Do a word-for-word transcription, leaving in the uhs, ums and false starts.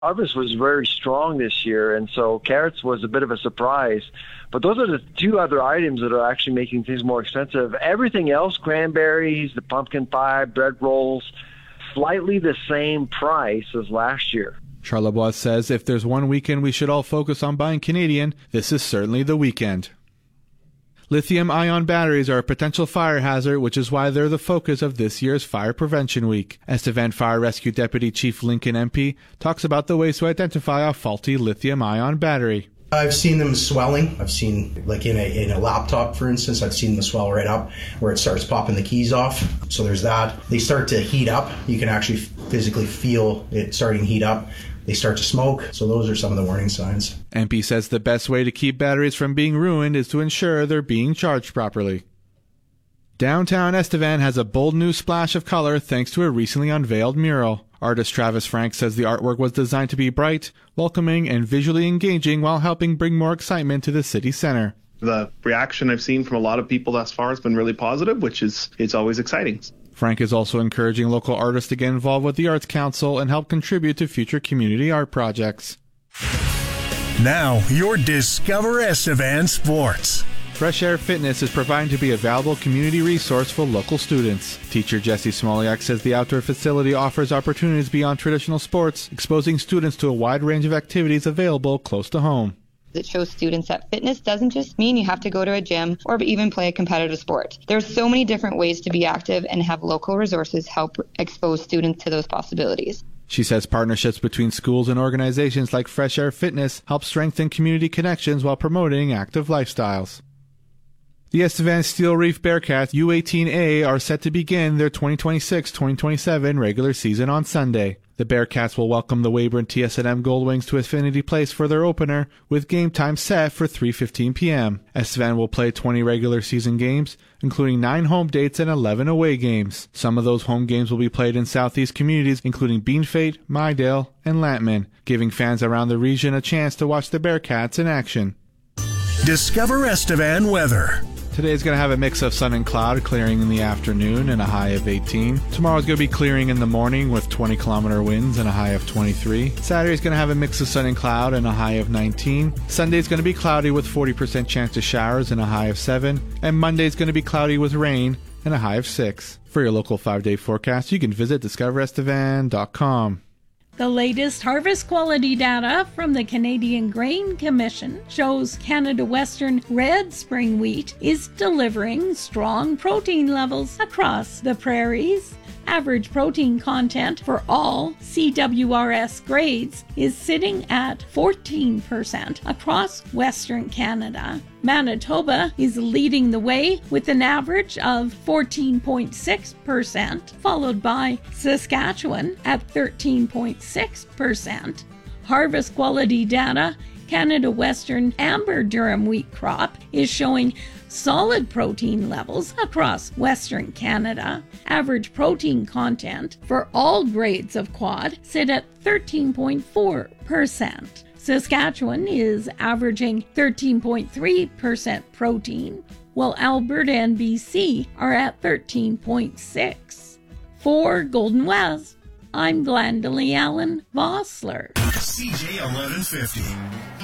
Harvest was very strong this year, and so carrots was a bit of a surprise. But those are the two other items that are actually making things more expensive. Everything else, cranberries, the pumpkin pie, bread rolls, slightly the same price as last year. Charlebois says if there's one weekend we should all focus on buying Canadian, this is certainly the weekend. Lithium-ion batteries are a potential fire hazard, which is why they're the focus of this year's Fire Prevention Week. Estevan Fire Rescue Deputy Chief Lincoln M P talks about the ways to identify a faulty lithium-ion battery. I've seen them swelling. I've seen, like in a in a laptop, for instance, I've seen them swell right up where it starts popping the keys off. So there's that. They start to heat up. You can actually physically feel it starting to heat up. They start to smoke. So those are some of the warning signs. M P says the best way to keep batteries from being ruined is to ensure they're being charged properly. Downtown Estevan has a bold new splash of color thanks to a recently unveiled mural. Artist Travis Frank says the artwork was designed to be bright, welcoming, and visually engaging while helping bring more excitement to the city center. The reaction I've seen from a lot of people thus far has been really positive, which is it's always exciting. Frank is also encouraging local artists to get involved with the Arts Council and help contribute to future community art projects. Now, your Discover Estevan Sports. Fresh Air Fitness is providing to be a valuable community resource for local students. Teacher Jesse Smoliak says the outdoor facility offers opportunities beyond traditional sports, exposing students to a wide range of activities available close to home. It shows students that fitness doesn't just mean you have to go to a gym or even play a competitive sport. There's so many different ways to be active, and have local resources help expose students to those possibilities. She says partnerships between schools and organizations like Fresh Air Fitness help strengthen community connections while promoting active lifestyles. The Estevan Steel Reef Bearcats U eighteen A are set to begin their twenty twenty-six twenty twenty-seven regular season on Sunday. The Bearcats will welcome the Weyburn T S and M Goldwings to Affinity Place for their opener, with game time set for three fifteen p.m. Estevan will play twenty regular season games, including nine home dates and eleven away games. Some of those home games will be played in southeast communities, including Beanfate, Mydale, and Lantman, giving fans around the region a chance to watch the Bearcats in action. Discover Estevan weather. Today is going to have a mix of sun and cloud, clearing in the afternoon and a high of eighteen. Tomorrow is going to be clearing in the morning with twenty kilometer winds and a high of twenty-three. Saturday is going to have a mix of sun and cloud and a high of nineteen. Sunday is going to be cloudy with forty percent chance of showers and a high of seven. And Monday is going to be cloudy with rain and a high of six. For your local five-day forecast, you can visit discover estevan dot com. The latest harvest quality data from the Canadian Grain Commission shows Canada Western red spring wheat is delivering strong protein levels across the prairies. Average protein content for all C W R S grades is sitting at fourteen percent across Western Canada. Manitoba is leading the way with an average of fourteen point six percent, followed by Saskatchewan at thirteen point six percent. Harvest quality data, Canada Western amber durum wheat crop is showing solid protein levels across Western Canada. Average protein content for all grades of quad sit at thirteen point four percent. Saskatchewan is averaging thirteen point three percent protein, while Alberta and B C are at thirteen point six. For Golden West, I'm Glendalee Allen Vossler. C J eleven fifty.